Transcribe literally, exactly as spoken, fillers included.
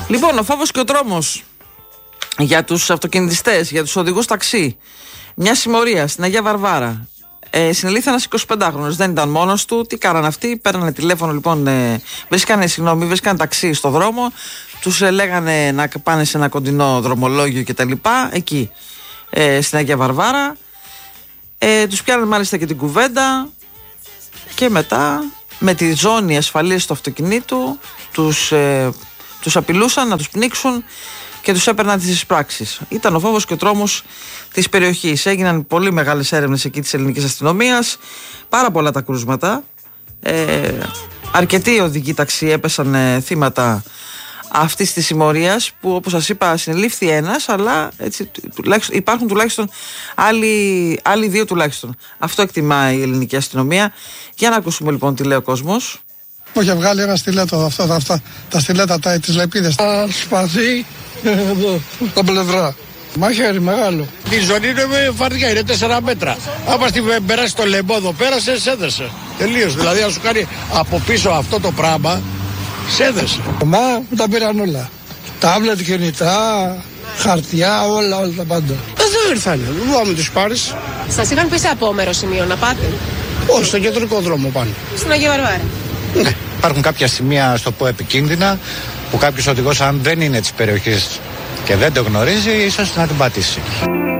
Λοιπόν, ο φόβος και ο τρόμος για τους αυτοκινητιστές, για τους οδηγούς ταξί. Μια συμμορία στην Αγία Βαρβάρα. Ε, συνελήφθη ένας εικοσιπεντάχρονος, δεν ήταν μόνος του. Τι κάνανε αυτοί, παίρνανε τηλέφωνο λοιπόν, ε, βρίσκανε, συγγνώμη, βρίσκανε ταξί στο δρόμο, τους ε, λέγανε να πάνε σε ένα κοντινό δρομολόγιο κτλ. Εκεί, ε, στην Αγία Βαρβάρα. Ε, τους πιάνανε μάλιστα και την κουβέντα και μετά με τη ζώνη ασφαλείας του αυτοκινήτου τους, ε, τους απειλούσαν να τους πνίξουν και τους έπαιρναν τις εισπράξεις. Ήταν ο φόβος και ο τρόμος της περιοχής. Έγιναν πολύ μεγάλες έρευνες εκεί της ελληνικής αστυνομίας, πάρα πολλά τα κρούσματα. Ε, αρκετοί οδηγοί ταξί έπεσαν ε, θύματα αυτής της συμμορίας, που όπως σας είπα συνελήφθη ένας, αλλά έτσι, τουλάχιστον, υπάρχουν τουλάχιστον άλλοι, άλλοι δύο τουλάχιστον. Αυτό εκτιμά η ελληνική αστυνομία. Για να ακούσουμε λοιπόν τι λέει ο κόσμος. Μου είχε βγάλει ένα στιλέτο αυτό, τα, αυτά, τα στιλέτα τα, τις λεπίδες. Τα σπαθί εδώ, τα πλευρά. Μαχαίρι μεγάλο. Η ζώνη είναι βαριά, είναι τέσσερα μέτρα. Άμα στην περάσει το λαιμό εδώ πέρα, σε έδεσε. Τελείως. Δηλαδή, αν σου κάνει από πίσω αυτό το πράγμα, σε έδεσε. Μα μου τα πήραν όλα. Τάμπλετ, κινητά, χαρτιά, όλα, όλα τα πάντα. Εδώ ήρθανε. Δεν θα με τους πάρεις. Σας είχαν πει σε απόμερο σημείο να πάτε? Όχι, στο κεντρικό δρόμο πάνε. Στην Αγία Βαρβάρα. Ναι. Υπάρχουν κάποια σημεία, στο πω επικίνδυνα, που κάποιος οδηγός, αν δεν είναι της περιοχής και δεν το γνωρίζει, ίσως να την πατήσει.